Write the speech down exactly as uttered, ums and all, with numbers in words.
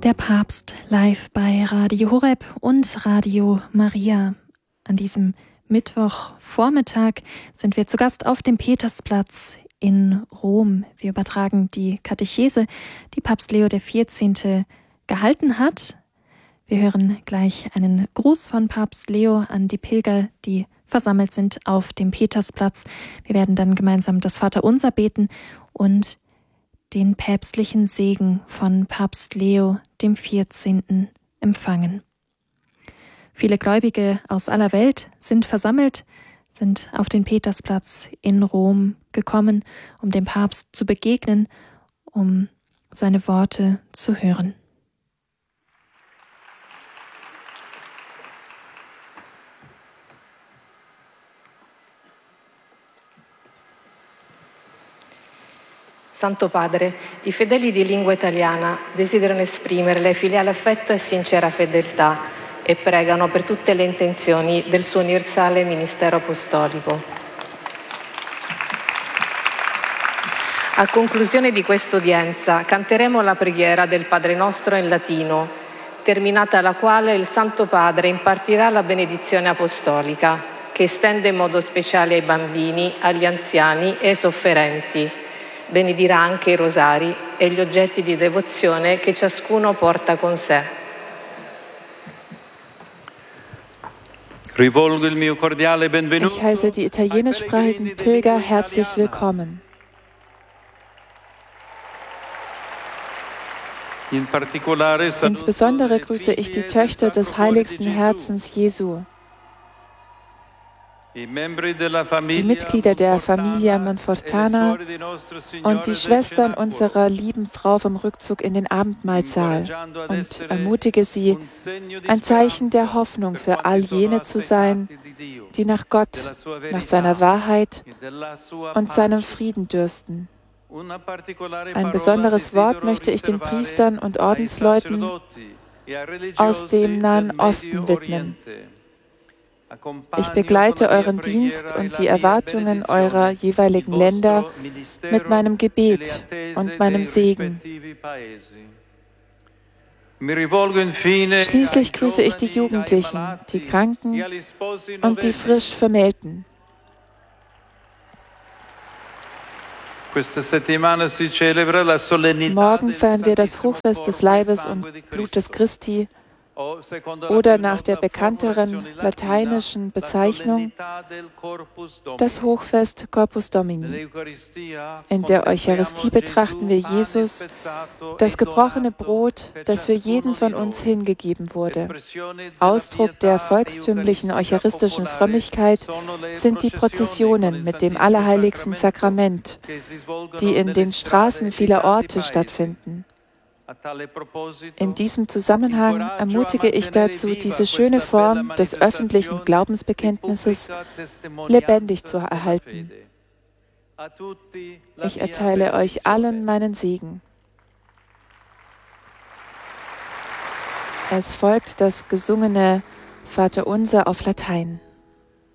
Der Papst live bei Radio Horeb und Radio Maria. An diesem Mittwochvormittag sind wir zu Gast auf dem Petersplatz in Rom. Wir übertragen die Katechese, die Papst Leo der vierzehnte gehalten hat. Wir hören gleich einen Gruß von Papst Leo an die Pilger, die versammelt sind auf dem Petersplatz. Wir werden dann gemeinsam das Vaterunser beten und den päpstlichen Segen von Papst Leo dem vierzehnten empfangen. Viele Gläubige aus aller Welt sind versammelt, sind auf den Petersplatz in Rom gekommen, um dem Papst zu begegnen, um seine Worte zu hören. Santo Padre, i fedeli di lingua italiana desiderano esprimere le filiale affetto e sincera fedeltà e pregano per tutte le intenzioni del suo universale ministero apostolico. A conclusione di questa udienza canteremo la preghiera del Padre Nostro in latino, terminata la quale il Santo Padre impartirà la benedizione apostolica, che estende in modo speciale ai bambini, agli anziani e ai sofferenti. Benedirà anche i rosari e gli oggetti di devozione che ciascuno porta con sé. Ich heiße die italienischsprachigen Pilger herzlich willkommen. Insbesondere grüße ich die Töchter des heiligsten Herzens Jesu, die Mitglieder der Familie Monfortana und die Schwestern unserer lieben Frau vom Rückzug in den Abendmahlsaal und ermutige sie, ein Zeichen der Hoffnung für all jene zu sein, die nach Gott, nach seiner Wahrheit und seinem Frieden dürsten. Ein besonderes Wort möchte ich den Priestern und Ordensleuten aus dem Nahen Osten widmen. Ich begleite euren Dienst und die Erwartungen eurer jeweiligen Länder mit meinem Gebet und meinem Segen. Schließlich grüße ich die Jugendlichen, die Kranken und die frisch Vermählten. Morgen feiern wir das Hochfest des Leibes und Blutes Christi, oder nach der bekannteren lateinischen Bezeichnung das Hochfest Corpus Domini. In der Eucharistie betrachten wir Jesus, das gebrochene Brot, das für jeden von uns hingegeben wurde. Ausdruck der volkstümlichen eucharistischen Frömmigkeit sind die Prozessionen mit dem Allerheiligsten Sakrament, die in den Straßen vieler Orte stattfinden. In diesem Zusammenhang ermutige ich dazu, diese schöne Form des öffentlichen Glaubensbekenntnisses lebendig zu erhalten. Ich erteile euch allen meinen Segen. Es folgt das gesungene Vaterunser auf Latein.